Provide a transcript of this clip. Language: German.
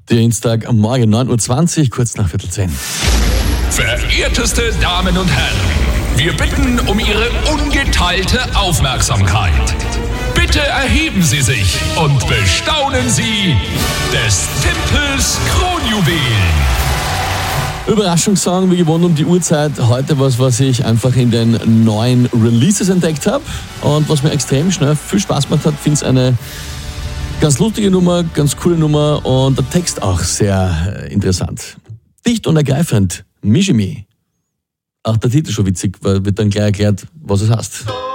Dienstagmorgen 9.20 Uhr, kurz nach 9:10. Verehrteste Damen und Herren, wir bitten um Ihre ungeteilte Aufmerksamkeit. Bitte erheben Sie sich und bestaunen Sie des Tempels Kronjuwelen. Überraschungssong, wie gewohnt um die Uhrzeit. Heute was ich einfach in den neuen Releases entdeckt habe und was mir extrem schnell viel Spaß gemacht hat. Finde es eine ganz lustige Nummer, ganz coole Nummer und der Text auch sehr interessant. Dicht und ergreifend, Mishimi. Auch der Titel schon witzig, weil wird dann gleich erklärt, was es heißt.